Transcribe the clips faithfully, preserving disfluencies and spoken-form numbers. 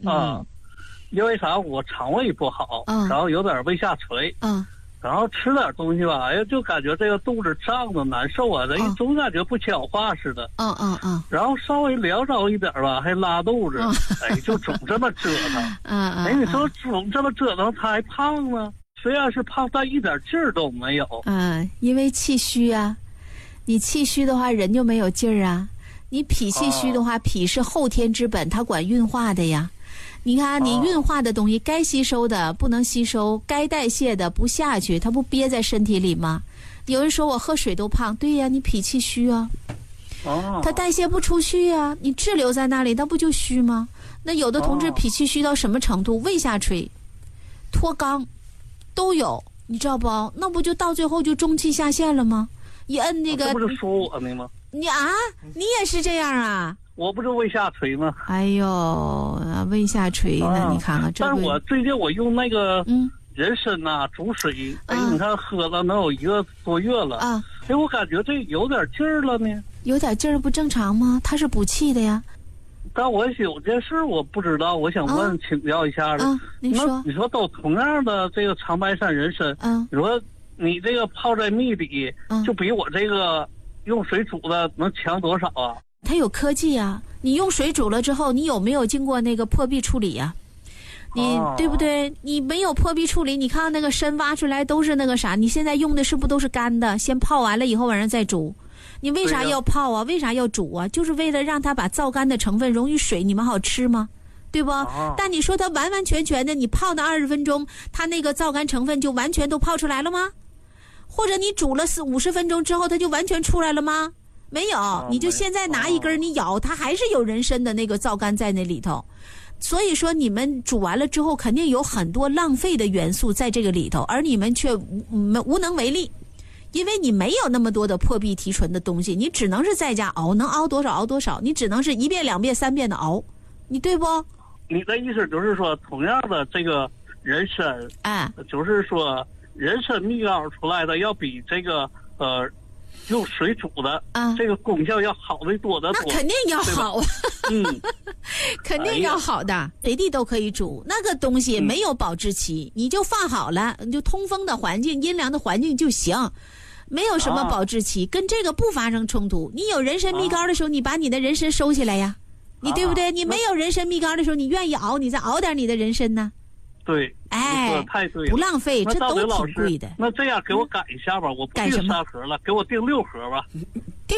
啊、嗯，因为啥？我肠胃不好， 嗯、 然后有点胃下垂， 嗯， 然后吃点东西吧，哎呀，就感觉这个肚子胀的难受啊，这一总感觉不消化似的。 嗯嗯嗯。 然后稍微凉着一点吧，还拉肚子，嗯、哎，就总这么折腾。 嗯嗯。 哎，你说总这么折腾，他还胖呢？虽然是胖，但一点劲儿都没有。 嗯，因为气虚啊，你气虚的话，人就没有劲儿啊。你脾气虚的话，脾是后天之本，它管运化的呀。你看，你运化的东西，该吸收的不能吸收，该代谢的不下去，它不憋在身体里吗？有人说我喝水都胖，对呀，你脾气虚啊。 哦。 它代谢不出去呀，你滞留在那里，那不就虚吗？那有的同志脾气虚到什么程度？胃下垂、脱肛都有，你知道不？那不就到最后就中气下陷了吗？一摁那个， 这不是说我呢吗？ 你啊，你也是这样啊？ 我不是胃下垂吗？ 哎呦，胃下垂呢？啊、你看看这。 但是我最近我用那个人参呐、啊、煮水，哎、嗯，你看喝了能有一个多月了啊， 哎，我感觉这有点劲儿了呢。 有点劲儿不正常吗？它是补气的呀。 但我有件事我不知道，我想问、啊、请教一下的。 啊，你说， 你说都同样的这个长白山人参， 嗯， 你说你这个泡在蜜里，嗯，就比我这个用水煮的能强多少啊？ 它有科技啊！你用水煮了之后，你有没有经过那个破壁处理呀、啊？你、哦、对不对？你没有破壁处理，你看那个参挖出来都是那个啥，你现在用的是不是都是干的？先泡完了以后晚上再煮。你为啥要泡啊？为啥要煮啊？就是为了让它把皂苷的成分溶于水，你们好吃吗？对不？哦、但你说它完完全全的，你泡那二十分钟，它那个皂苷成分就完全都泡出来了吗？或者你煮了四五十分钟之后，它就完全出来了吗？没有，你就现在拿一根你咬，它还是有人参的那个皂苷在那里头。所以说你们煮完了之后，肯定有很多浪费的元素在这个里头，而你们却无无能为力，因为你没有那么多的破壁提纯的东西，你只能是在家熬，能熬多少熬多少，你只能是一遍两遍三遍的熬，你对不？ 你的意思就是说，同样的这个人参， 哎， 就是说人参蜜膏出来的要比这个呃。用水煮的，啊，这个功效要好的多得多。 那肯定要好啊， 嗯， 肯定要好的，随地都可以煮。那个东西没有保质期，嗯、你就放好了，你就通风的环境、阴凉的环境就行，没有什么保质期，啊、跟这个不发生冲突。你有人参蜜膏的时候，啊、你把你的人参收起来呀，你对不对？你没有人参蜜膏的时候，你愿意熬，你再熬点你的人参呢。 对， 哎， 太对了， 不浪费，这都挺贵的。 那这样给我改一下吧，我不订三盒了，给我订六盒吧。 订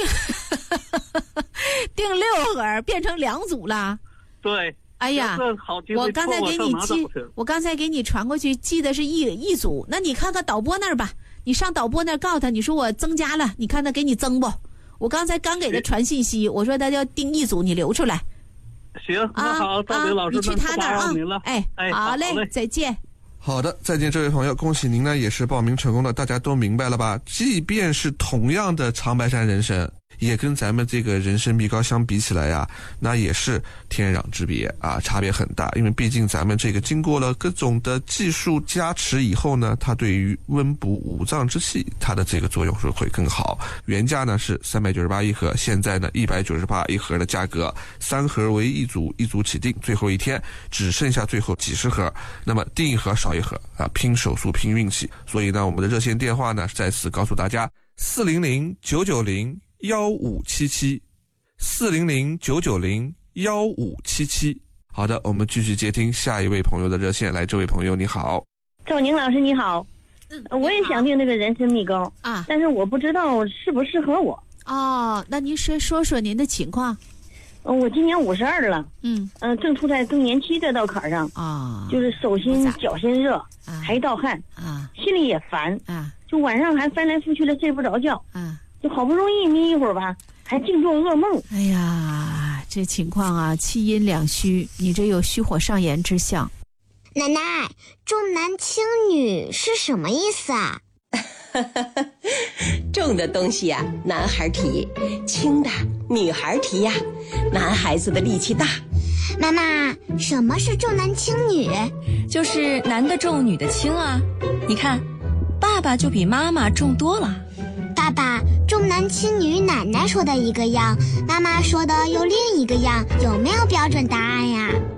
订六盒，变成两组了。 对。 哎呀，我刚才给你寄，我刚才给你传过去，寄的是一一组。那你看看导播那儿吧，你上导播那儿告诉他，你说我增加了，你看他给你增不？我刚才刚给他传信息，我说他要订一组，你留出来。 行，那好，赵林老师， 你去他那儿啊！ 哎哎，好嘞，再见。 好的，再见，这位朋友，恭喜您呢，也是报名成功的。大家都明白了吧？即便是同样的长白山人参，也跟咱们这个人参蜜膏相比起来呀，那也是天壤之别啊，差别很大。因为毕竟咱们这个经过了各种的技术加持以后呢，它对于温补五脏之气，它的这个作用是会更好。原价呢是三百九十八一盒，现在呢一百九十八一盒的价格，三盒为一组，一组起订，最后一天只剩下最后几十盒，那么订一盒少一盒啊，拼手速拼运气。所以呢，我们的热线电话呢再次告诉大家：四零零九九零幺五七七，四零零九九零幺五七七。好的，我们继续接听下一位朋友的热线。来，这位朋友你好。 赵宁老师你好，嗯，我也想订这个人参蜜膏啊， 但是我不知道适不适合我。 哦，那您说说说您的情况。 嗯，我今年五十二了， 嗯嗯、呃，正处在更年期这道坎上啊， 就是手心脚心热，啊，还盗汗啊， 心里也烦啊， 就晚上还翻来覆去的睡不着觉啊， 就好不容易眯一会儿吧，还净做噩梦。 哎呀，这情况啊，气阴两虚，你这有虚火上炎之象。 奶奶，重男轻女是什么意思啊？ 重的东西呀、啊，男孩提；轻的女孩提呀。男孩子的力气大。 妈妈，什么是重男轻女？ 就是男的重，女的轻啊。你看，爸爸就比妈妈重多了。 爸爸，重男轻女，奶奶说的一个样，妈妈说的又另一个样，有没有标准答案呀？